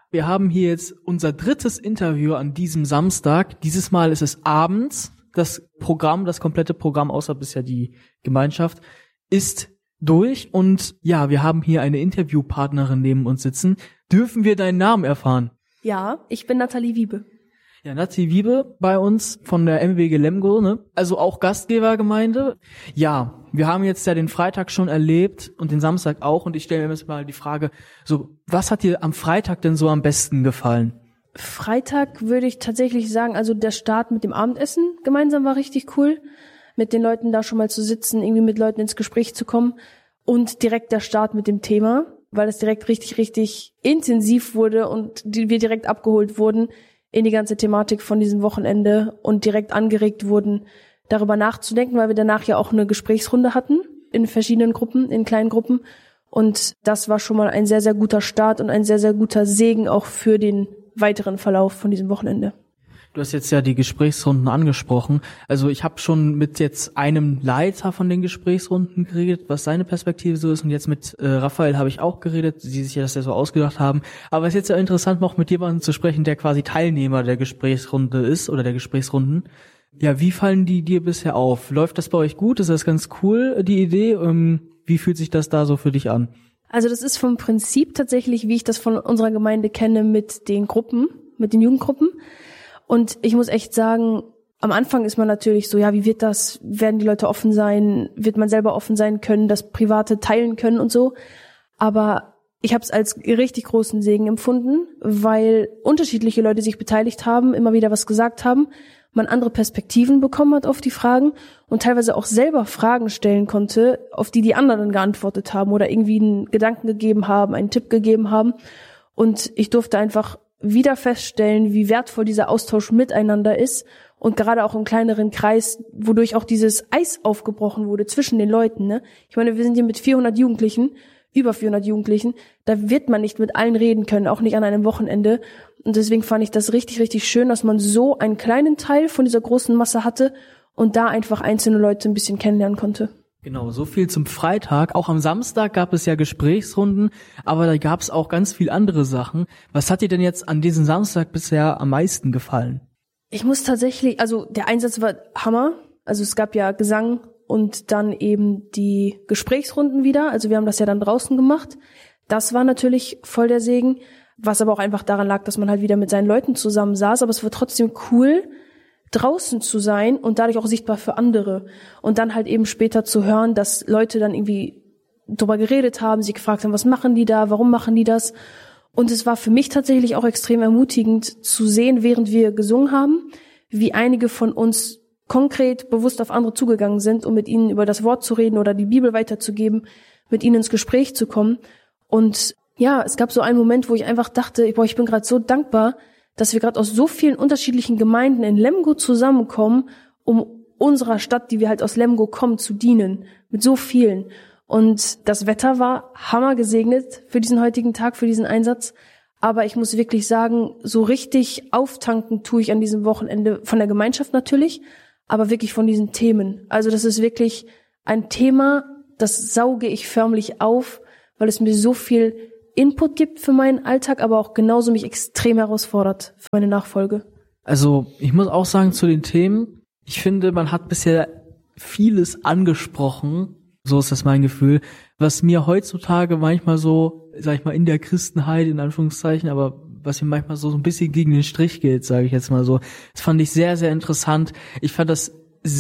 Wir haben hier jetzt unser drittes Interview an diesem Samstag. Dieses Mal ist es abends. Das komplette Programm, außer bisher die Gemeinschaft, ist durch. Und ja, wir haben hier eine Interviewpartnerin neben uns sitzen. Dürfen wir deinen Namen erfahren? Ja, ich bin Nathalie Wiebe. Ja, Nathalie Wiebe bei uns von der MWG Lemgo, ne? Also auch Gastgebergemeinde. Ja, wir haben jetzt ja den Freitag schon erlebt und den Samstag auch, und ich stelle mir jetzt mal die Frage, so, was hat dir am Freitag denn so am besten gefallen? Freitag würde ich tatsächlich sagen, also der Start mit dem Abendessen gemeinsam war richtig cool, mit den Leuten da schon mal zu sitzen, irgendwie mit Leuten ins Gespräch zu kommen, und direkt der Start mit dem Thema, weil es direkt richtig intensiv wurde und wir direkt abgeholt wurden in die ganze Thematik von diesem Wochenende und direkt angeregt wurden, darüber nachzudenken, weil wir danach ja auch eine Gesprächsrunde hatten in verschiedenen Gruppen, in kleinen Gruppen, und das war schon mal ein sehr, sehr guter Start und ein sehr, sehr guter Segen auch für den weiteren Verlauf von diesem Wochenende. Du hast jetzt ja die Gesprächsrunden angesprochen. Also ich habe schon mit jetzt einem Leiter von den Gesprächsrunden geredet, was seine Perspektive so ist, und jetzt mit Raphael habe ich auch geredet, die sich ja das ja so ausgedacht haben. Aber es ist jetzt ja interessant, noch mit jemandem zu sprechen, der quasi Teilnehmer der Gesprächsrunde ist oder der Gesprächsrunden. Ja, wie fallen die dir bisher auf? Läuft das bei euch gut? Ist das ganz cool, die Idee? Wie fühlt sich das da so für dich an? Also das ist vom Prinzip tatsächlich, wie ich das von unserer Gemeinde kenne, mit den Gruppen, mit den Jugendgruppen. Und ich muss echt sagen, am Anfang ist man natürlich so, ja, wie wird das? Werden die Leute offen sein? Wird man selber offen sein können, das Private teilen können und so? Aber ich habe es als richtig großen Segen empfunden, weil unterschiedliche Leute sich beteiligt haben, immer wieder was gesagt haben, man andere Perspektiven bekommen hat auf die Fragen und teilweise auch selber Fragen stellen konnte, auf die die anderen geantwortet haben oder irgendwie einen Gedanken gegeben haben, einen Tipp gegeben haben. Und ich durfte einfach wieder feststellen, wie wertvoll dieser Austausch miteinander ist, und gerade auch im kleineren Kreis, wodurch auch dieses Eis aufgebrochen wurde zwischen den Leuten, ne? Ich meine, wir sind hier mit 400 Jugendlichen, über 400 Jugendlichen, da wird man nicht mit allen reden können, auch nicht an einem Wochenende. Und deswegen fand ich das richtig schön, dass man so einen kleinen Teil von dieser großen Masse hatte und da einfach einzelne Leute ein bisschen kennenlernen konnte. Genau, so viel zum Freitag. Auch am Samstag gab es ja Gesprächsrunden, aber da gab es auch ganz viel andere Sachen. Was hat dir denn jetzt an diesem Samstag bisher am meisten gefallen? Ich muss tatsächlich, also der Einsatz war Hammer. Also es gab ja Gesang und dann eben die Gesprächsrunden wieder. Also wir haben das ja dann draußen gemacht. Das war natürlich voll der Segen, was aber auch einfach daran lag, dass man halt wieder mit seinen Leuten zusammen saß. Aber es war trotzdem cool, draußen zu sein und dadurch auch sichtbar für andere. Und dann halt eben später zu hören, dass Leute dann irgendwie drüber geredet haben, sie gefragt haben, was machen die da, warum machen die das? Und es war für mich tatsächlich auch extrem ermutigend zu sehen, während wir gesungen haben, wie einige von uns konkret bewusst auf andere zugegangen sind, um mit ihnen über das Wort zu reden oder die Bibel weiterzugeben, mit ihnen ins Gespräch zu kommen. Und ja, es gab so einen Moment, wo ich einfach dachte, ich bin gerade so dankbar, dass wir gerade aus so vielen unterschiedlichen Gemeinden in Lemgo zusammenkommen, um unserer Stadt, die wir halt aus Lemgo kommen, zu dienen. Mit so vielen. Und das Wetter war hammergesegnet für diesen heutigen Tag, für diesen Einsatz. Aber ich muss wirklich sagen, so richtig auftanken tue ich an diesem Wochenende, von der Gemeinschaft natürlich, aber wirklich von diesen Themen. Also das ist wirklich ein Thema, das sauge ich förmlich auf, weil es mir so viel Input gibt für meinen Alltag, aber auch genauso mich extrem herausfordert für meine Nachfolge. Also ich muss auch sagen zu den Themen, ich finde, man hat bisher vieles angesprochen, so ist das mein Gefühl, was mir heutzutage manchmal so, sag ich mal, in der Christenheit, in Anführungszeichen, aber was mir manchmal so ein bisschen gegen den Strich geht, sage ich jetzt mal so. Das fand ich sehr, sehr interessant. Ich fand das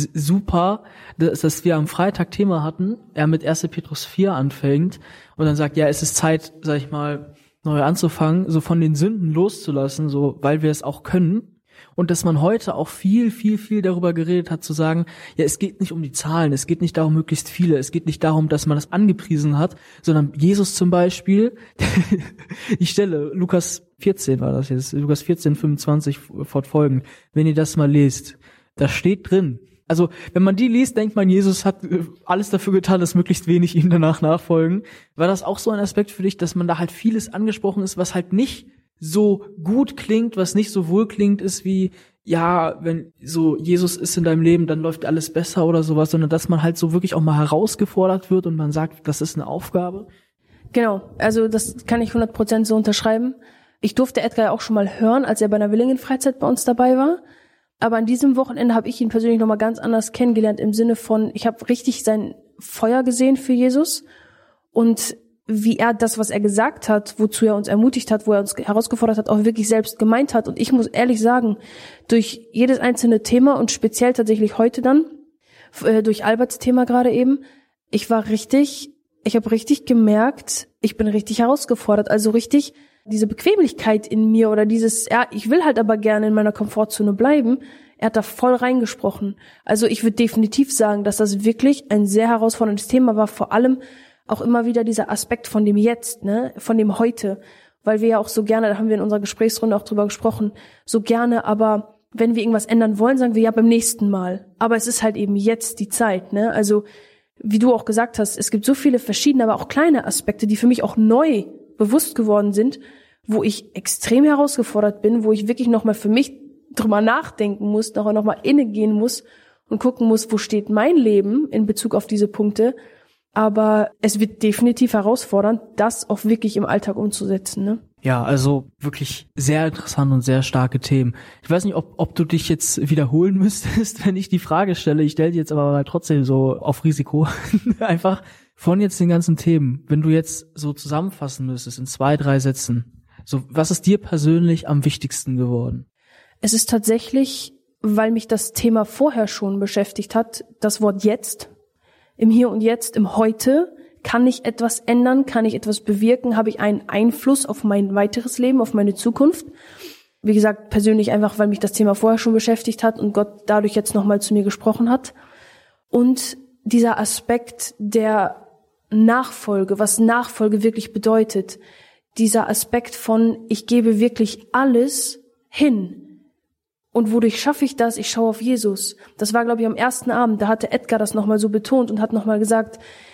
super, dass wir am Freitag Thema hatten, er mit 1. Petrus 4 anfängt und dann sagt, ja, es ist Zeit, sag ich mal, neu anzufangen, so von den Sünden loszulassen, so, weil wir es auch können. Und dass man heute auch viel darüber geredet hat, zu sagen, ja, es geht nicht um die Zahlen, es geht nicht darum, möglichst viele, es geht nicht darum, dass man das angepriesen hat, sondern Jesus zum Beispiel, ich stelle, Lukas 14 war das jetzt, Lukas 14, 25 fortfolgend, wenn ihr das mal lest, da steht drin, also wenn man die liest, denkt man, Jesus hat alles dafür getan, dass möglichst wenig ihm danach nachfolgen. War das auch so ein Aspekt für dich, dass man da halt vieles angesprochen ist, was halt nicht so gut klingt, was nicht so wohl klingt, ist wie, ja, wenn so Jesus ist in deinem Leben, dann läuft alles besser oder sowas, sondern dass man halt so wirklich auch mal herausgefordert wird und man sagt, das ist eine Aufgabe? Genau, also das kann ich 100% so unterschreiben. Ich durfte Edgar ja auch schon mal hören, als er bei einer Willingen-Freizeit bei uns dabei war. Aber an diesem Wochenende habe ich ihn persönlich nochmal ganz anders kennengelernt, im Sinne von, ich habe richtig sein Feuer gesehen für Jesus und wie er das, was er gesagt hat, wozu er uns ermutigt hat, wo er uns herausgefordert hat, auch wirklich selbst gemeint hat. Und ich muss ehrlich sagen, durch jedes einzelne Thema und speziell tatsächlich heute dann, durch Alberts Thema gerade eben, ich habe richtig gemerkt, ich bin richtig herausgefordert, also richtig diese Bequemlichkeit in mir oder dieses, ja, ich will halt aber gerne in meiner Komfortzone bleiben, er hat da voll reingesprochen. Also ich würde definitiv sagen, dass das wirklich ein sehr herausforderndes Thema war, vor allem auch immer wieder dieser Aspekt von dem Jetzt, ne, von dem Heute, weil wir ja auch so gerne, da haben wir in unserer Gesprächsrunde auch drüber gesprochen, so gerne, aber wenn wir irgendwas ändern wollen, sagen wir ja beim nächsten Mal. Aber es ist halt eben jetzt die Zeit, ne, also wie du auch gesagt hast, es gibt so viele verschiedene, aber auch kleine Aspekte, die für mich auch neu bewusst geworden sind, wo ich extrem herausgefordert bin, wo ich wirklich nochmal für mich drüber nachdenken muss, nochmal innegehen muss und gucken muss, wo steht mein Leben in Bezug auf diese Punkte. Aber es wird definitiv herausfordernd, das auch wirklich im Alltag umzusetzen, ne? Ja, also wirklich sehr interessant und sehr starke Themen. Ich weiß nicht, ob du dich jetzt wiederholen müsstest, wenn ich die Frage stelle. Ich stelle die jetzt aber trotzdem so auf Risiko. Einfach von jetzt den ganzen Themen, wenn du jetzt so zusammenfassen müsstest in 2, 3 Sätzen, so was ist dir persönlich am wichtigsten geworden? Es ist tatsächlich, weil mich das Thema vorher schon beschäftigt hat, das Wort jetzt. Im Hier und Jetzt, im Heute, kann ich etwas ändern, kann ich etwas bewirken, habe ich einen Einfluss auf mein weiteres Leben, auf meine Zukunft. Wie gesagt, persönlich einfach, weil mich das Thema vorher schon beschäftigt hat und Gott dadurch jetzt nochmal zu mir gesprochen hat. Und dieser Aspekt der Nachfolge, was Nachfolge wirklich bedeutet, dieser Aspekt von, ich gebe wirklich alles hin. Und wodurch schaffe ich das? Ich schaue auf Jesus. Das war, glaube ich, am ersten Abend, da hatte Edgar das nochmal so betont und hat nochmal gesagt,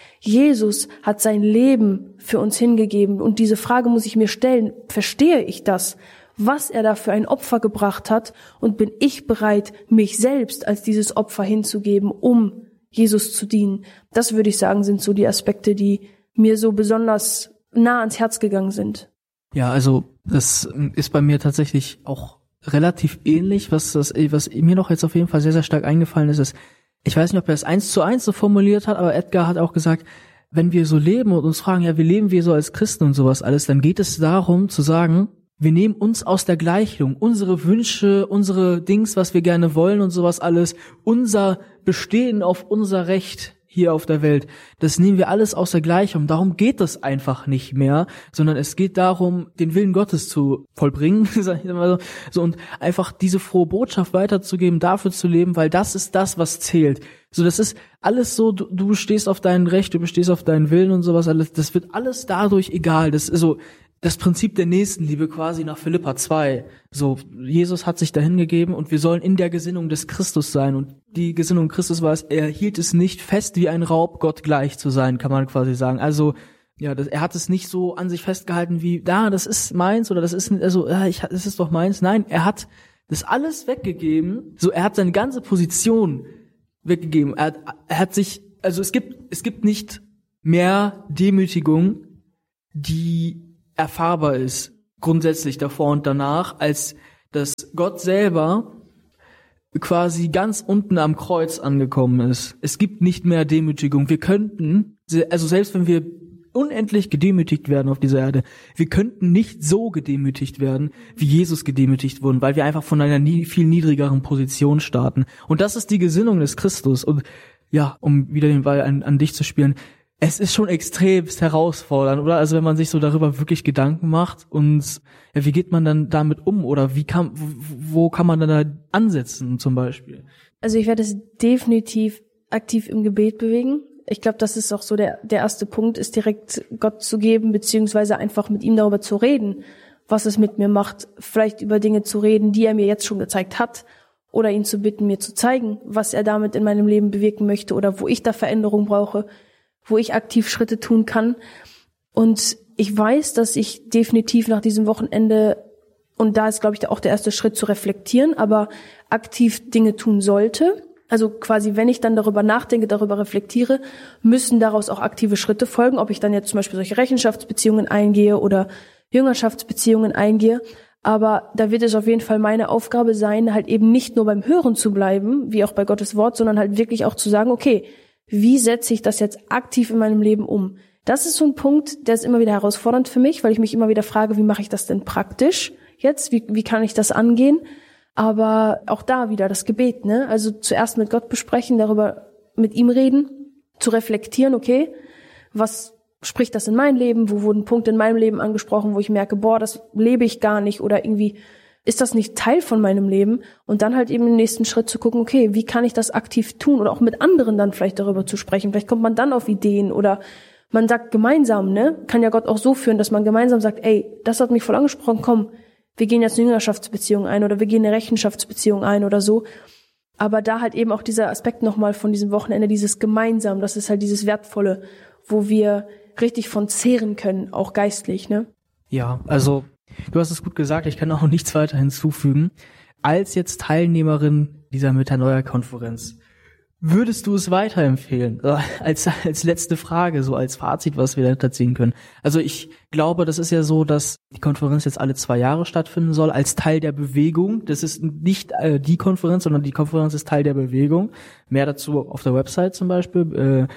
Jesus hat sein Leben für uns hingegeben. Und diese Frage muss ich mir stellen, verstehe ich das? Was er da für ein Opfer gebracht hat? Und bin ich bereit, mich selbst als dieses Opfer hinzugeben, um Jesus zu dienen? Das würde ich sagen, sind so die Aspekte, die mir so besonders nah ans Herz gegangen sind. Ja, also das ist bei mir tatsächlich auch relativ ähnlich, was mir noch jetzt auf jeden Fall sehr, sehr stark eingefallen ist, ich weiß nicht, ob er es 1:1 so formuliert hat, aber Edgar hat auch gesagt, wenn wir so leben und uns fragen, ja, wie leben wir so als Christen und sowas alles, dann geht es darum zu sagen, wir nehmen uns aus der Gleichung, unsere Wünsche, unsere Dings, was wir gerne wollen und sowas alles, unser Bestehen auf unser Recht hier auf der Welt, das nehmen wir alles aus der Gleichung. Darum geht es einfach nicht mehr, sondern es geht darum, den Willen Gottes zu vollbringen, sag ich mal so, und einfach diese frohe Botschaft weiterzugeben, dafür zu leben, weil das ist das, was zählt. So, das ist alles so, du bestehst auf dein Recht, du bestehst auf deinen Willen und sowas alles, das wird alles dadurch egal. Das ist so das Prinzip der Nächstenliebe quasi nach Philipper 2. So, Jesus hat sich dahin gegeben und wir sollen in der Gesinnung des Christus sein. Und die Gesinnung Christus war es, er hielt es nicht fest wie ein Raub, Gott gleich zu sein, kann man quasi sagen. Also, ja, er hat es nicht so an sich festgehalten wie, das ist meins oder das ist, also, das ist doch meins. Nein, er hat das alles weggegeben. So, er hat seine ganze Position weggegeben. Er hat sich, also es gibt nicht mehr Demütigung, die erfahrbar ist, grundsätzlich davor und danach, als dass Gott selber quasi ganz unten am Kreuz angekommen ist. Es gibt nicht mehr Demütigung. Wir könnten, also selbst wenn wir unendlich gedemütigt werden auf dieser Erde, wir könnten nicht so gedemütigt werden, wie Jesus gedemütigt wurden, weil wir einfach von einer viel niedrigeren Position starten. Und das ist die Gesinnung des Christus. Und ja, um wieder den Ball an dich zu spielen, es ist schon extremst herausfordernd, oder? Also wenn man sich so darüber wirklich Gedanken macht und ja, wie geht man dann damit um oder wo kann man dann da ansetzen zum Beispiel? Also ich werde es definitiv aktiv im Gebet bewegen. Ich glaube, das ist auch so der erste Punkt, ist direkt Gott zu geben, beziehungsweise einfach mit ihm darüber zu reden, was es mit mir macht, vielleicht über Dinge zu reden, die er mir jetzt schon gezeigt hat, oder ihn zu bitten, mir zu zeigen, was er damit in meinem Leben bewirken möchte oder wo ich da Veränderung brauche, wo ich aktiv Schritte tun kann. Und ich weiß, dass ich definitiv nach diesem Wochenende, und da ist, glaube ich, auch der erste Schritt zu reflektieren, aber aktiv Dinge tun sollte. Also quasi, wenn ich dann darüber nachdenke, darüber reflektiere, müssen daraus auch aktive Schritte folgen, ob ich dann jetzt zum Beispiel solche Rechenschaftsbeziehungen eingehe oder Jüngerschaftsbeziehungen eingehe. Aber da wird es auf jeden Fall meine Aufgabe sein, halt eben nicht nur beim Hören zu bleiben, wie auch bei Gottes Wort, sondern halt wirklich auch zu sagen, okay, wie setze ich das jetzt aktiv in meinem Leben um? Das ist so ein Punkt, der ist immer wieder herausfordernd für mich, weil ich mich immer wieder frage, wie mache ich das denn praktisch jetzt? Wie kann ich das angehen? Aber auch da wieder das Gebet, ne? Also zuerst mit Gott besprechen, darüber mit ihm reden, zu reflektieren, okay, was spricht das in mein Leben? Wo wurden Punkte in meinem Leben angesprochen, wo ich merke, boah, das lebe ich gar nicht oder irgendwie ist das nicht Teil von meinem Leben? Und dann halt eben im nächsten Schritt zu gucken, okay, wie kann ich das aktiv tun oder auch mit anderen dann vielleicht darüber zu sprechen? Vielleicht kommt man dann auf Ideen oder man sagt gemeinsam, ne? Kann ja Gott auch so führen, dass man gemeinsam sagt, ey, das hat mich voll angesprochen, komm, wir gehen jetzt eine Jüngerschaftsbeziehung ein oder wir gehen eine Rechenschaftsbeziehung ein oder so. Aber da halt eben auch dieser Aspekt nochmal von diesem Wochenende, dieses Gemeinsam, das ist halt dieses Wertvolle, wo wir richtig von zehren können, auch geistlich, ne? Ja, also du hast es gut gesagt, ich kann auch nichts weiter hinzufügen. Als jetzt Teilnehmerin dieser Metanoia-Konferenz, würdest du es weiterempfehlen? Als letzte Frage, so als Fazit, was wir dahinter ziehen können. Also ich glaube, das ist ja so, dass die Konferenz jetzt alle 2 Jahre stattfinden soll, als Teil der Bewegung. Das ist nicht die Konferenz, sondern die Konferenz ist Teil der Bewegung. Mehr dazu auf der Website zum Beispiel,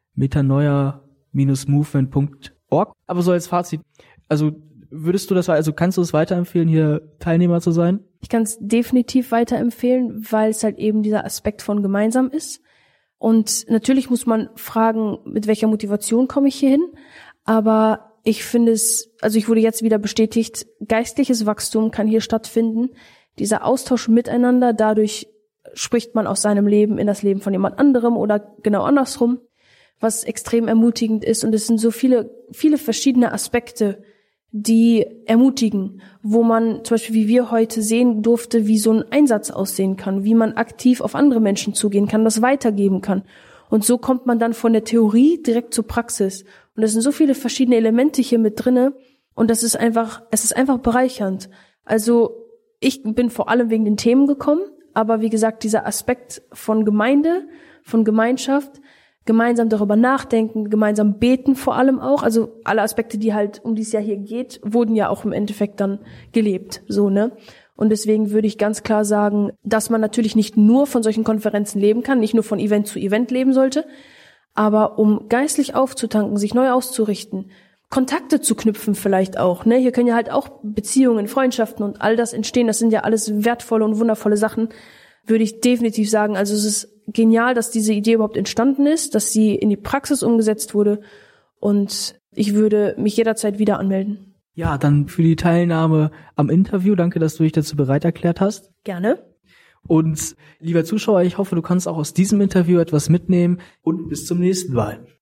metanoia-movement.org. Aber so als Fazit, also kannst du es weiterempfehlen, hier Teilnehmer zu sein? Ich kann es definitiv weiterempfehlen, weil es halt eben dieser Aspekt von gemeinsam ist. Und natürlich muss man fragen, mit welcher Motivation komme ich hier hin? Aber ich finde es, also ich wurde jetzt wieder bestätigt, geistliches Wachstum kann hier stattfinden. Dieser Austausch miteinander, dadurch spricht man aus seinem Leben in das Leben von jemand anderem oder genau andersrum, was extrem ermutigend ist. Und es sind so viele, viele verschiedene Aspekte, die ermutigen, wo man zum Beispiel, wie wir heute sehen durfte, wie so ein Einsatz aussehen kann, wie man aktiv auf andere Menschen zugehen kann, das weitergeben kann. Und so kommt man dann von der Theorie direkt zur Praxis. Und es sind so viele verschiedene Elemente hier mit drinne. Und es ist einfach bereichernd. Also ich bin vor allem wegen den Themen gekommen, aber wie gesagt, dieser Aspekt von Gemeinde, von Gemeinschaft, gemeinsam darüber nachdenken, gemeinsam beten vor allem auch. Also alle Aspekte, die halt um dieses Jahr hier geht, wurden ja auch im Endeffekt dann gelebt, so, ne? Und deswegen würde ich ganz klar sagen, dass man natürlich nicht nur von solchen Konferenzen leben kann, nicht nur von Event zu Event leben sollte, aber um geistlich aufzutanken, sich neu auszurichten, Kontakte zu knüpfen vielleicht auch, ne? Hier können ja halt auch Beziehungen, Freundschaften und all das entstehen. Das sind ja alles wertvolle und wundervolle Sachen, würde ich definitiv sagen. Also es ist genial, dass diese Idee überhaupt entstanden ist, dass sie in die Praxis umgesetzt wurde und ich würde mich jederzeit wieder anmelden. Ja, dann für die Teilnahme am Interview. Danke, dass du dich dazu bereit erklärt hast. Gerne. Und lieber Zuschauer, ich hoffe, du kannst auch aus diesem Interview etwas mitnehmen und bis zum nächsten Mal.